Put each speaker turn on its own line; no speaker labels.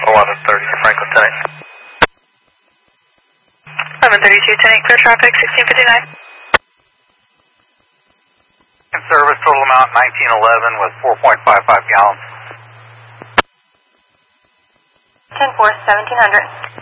1130 for Franklin 10-8.
1132, 10-8, clear traffic, 1659.
Service total amount 1911 with 4.55 gallons.
10-4, 1700.